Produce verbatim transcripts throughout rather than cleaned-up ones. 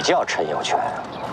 叫陈友全。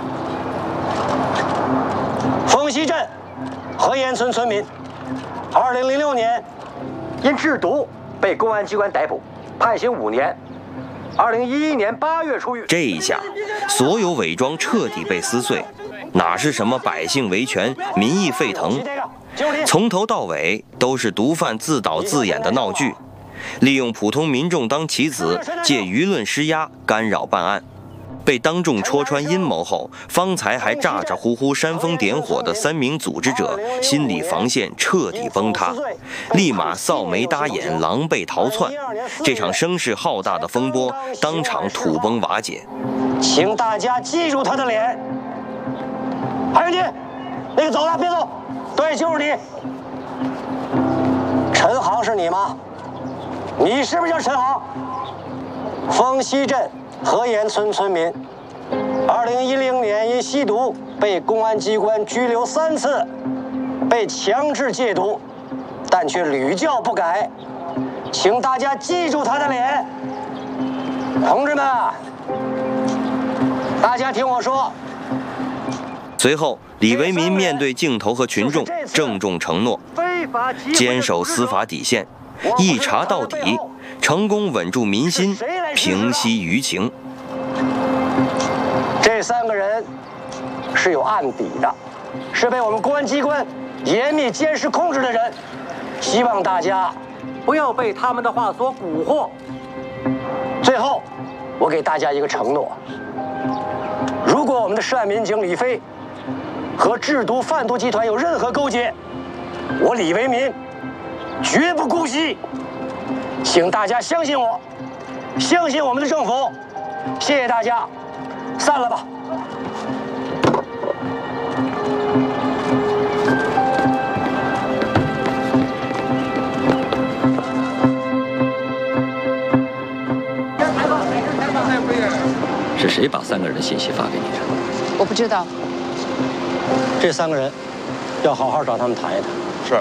丰西镇河沿村村民，二零零六年因制毒被公安机关逮捕，判刑五年。二零一一年八月出狱。 这一下，所有伪装彻底被撕碎，哪是什么百姓维权、民意沸腾？从头到尾都是毒贩自导自演的闹剧，利用普通民众当棋子，借舆论施压干扰办案。被当众戳穿阴谋后，方才还咋咋呼呼煽风点火的三名组织者，心理防线彻底崩塌，立马扫眉搭眼，狼狈逃窜。这场声势浩大的风波当场土崩瓦解。 请大家记住他的脸。还有你，那个走了，别走。对，就是你。陈航是你吗？你是不是叫陈航？丰西镇河沿村村民，二零一零年因吸毒被公安机关拘留三次，被强制戒毒，但却屡教不改。请大家记住他的脸。同志们，大家听我说。 随后，李维民面对镜头和群众郑重承诺，坚守司法底线，一查到底，成功稳住民心，平息舆情。 这三个人是有案底的，是被我们公安机关严密监视控制的人。希望大家不要被他们的话所蛊惑。最后，我给大家一个承诺：如果我们的涉案民警李飞和制毒贩毒集团有任何勾结，我李维民绝不姑息。请大家相信我，相信我们的政府。谢谢大家，散了吧。 是谁把三个人的信息发给你的？ 我不知道。 这三个人要好好找他们谈一谈。 是。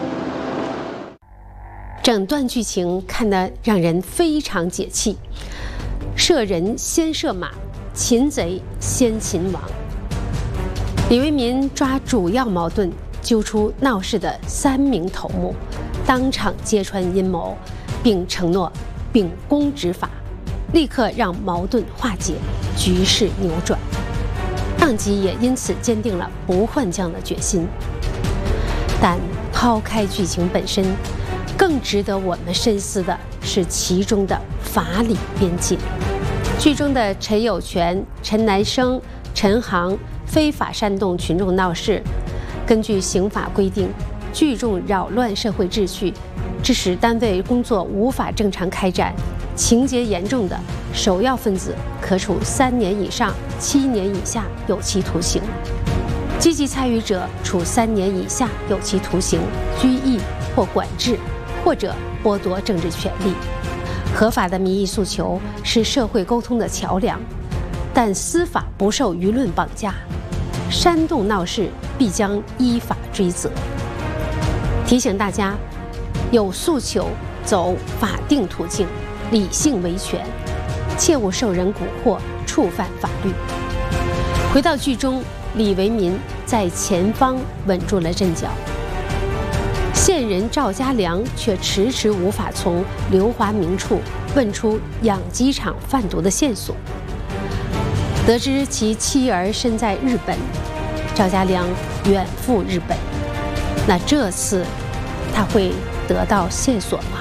整段剧情看得让人非常解气，射人先射马，擒贼先擒王。李维民抓主要矛盾，揪出闹事的三名头目，当场揭穿阴谋，并承诺秉公执法，立刻让矛盾化解，局势扭转。上级也因此坚定了不换将的决心。但抛开剧情本身，更值得我们深思的是其中的法理边界。剧中的陈友全、陈南生、陈航非法煽动群众闹事，根据刑法规定，聚众扰乱社会秩序，致使单位工作无法正常开展，情节严重的，首要分子可处三年以上七年以下有期徒刑；积极参与者处三年以下有期徒刑、拘役或管制，或者剥夺政治权利。合法的民意诉求是社会沟通的桥梁，但司法不受舆论绑架，煽动闹事必将依法追责。提醒大家，有诉求走法定途径，理性维权，切勿受人蛊惑，触犯法律。回到剧中，李维民在前方稳住了阵脚，线人赵家良却迟迟无法从刘华明处问出养鸡场贩毒的线索。得知其妻儿身在日本，赵家良远赴日本，那这次他会得到线索吗？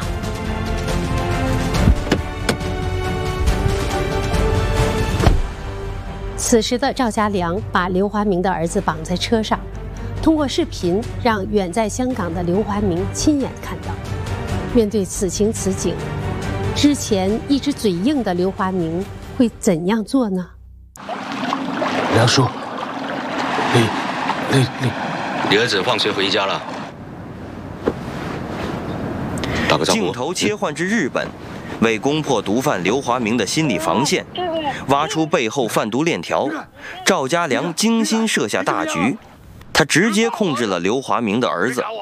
此时的赵家良把刘华明的儿子绑在车上，通过视频让远在香港的刘华明亲眼看到。面对此情此景，之前一直嘴硬的刘华明会怎样做呢？ 梁叔，李李李， 你儿子放学回家了。打个招呼。 镜头切换至日本，为攻破毒贩刘华明的心理防线，挖出背后贩毒链条，赵家良精心设下大局。他直接控制了刘华明的儿子，